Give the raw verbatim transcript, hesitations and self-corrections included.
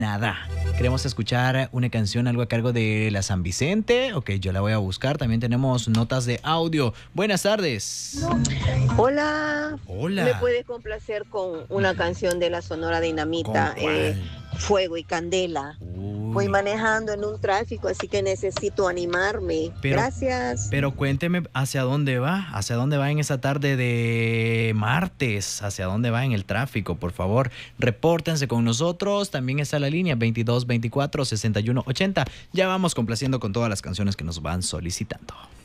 Nada. Queremos escuchar una canción, algo a cargo de la San Vicente. Ok, yo la voy a buscar. También tenemos notas de audio. Buenas tardes. Hola. Hola. ¿Me puedes complacer con una canción de la Sonora Dinamita? ¿Con cuál? Eh, Fuego y Candela. Uy. Voy manejando en un tráfico, así que necesito animarme. Pero, Gracias. Pero cuénteme hacia dónde va, hacia dónde va en esa tarde de martes, hacia dónde va en el tráfico, por favor. Repórtense con nosotros. También está la línea veintidós veinticuatro sesenta y uno ochenta. Ya vamos complaciendo con todas las canciones que nos van solicitando.